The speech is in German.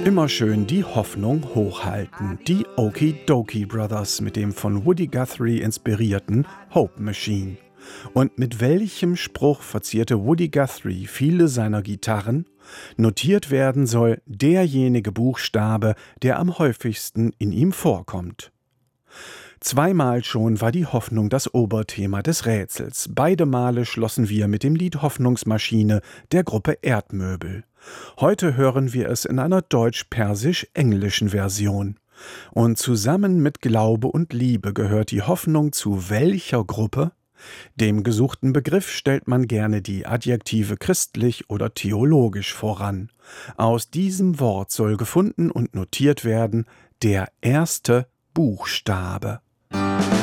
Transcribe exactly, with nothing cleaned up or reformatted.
Immer schön die Hoffnung hochhalten. Die Okie-Dokie Brothers mit dem von Woody Guthrie inspirierten Hope Machine. Und mit welchem Spruch verzierte Woody Guthrie viele seiner Gitarren? Notiert werden soll derjenige Buchstabe, der am häufigsten in ihm vorkommt. Zweimal schon war die Hoffnung das Oberthema des Rätsels. Beide Male schlossen wir mit dem Lied Hoffnungsmaschine der Gruppe Erdmöbel. Heute hören wir es in einer deutsch-persisch-englischen Version. Und zusammen mit Glaube und Liebe gehört die Hoffnung zu welcher Gruppe? Dem gesuchten Begriff stellt man gerne die Adjektive christlich oder theologisch voran. Aus diesem Wort soll gefunden und notiert werden der erste Buchstabe.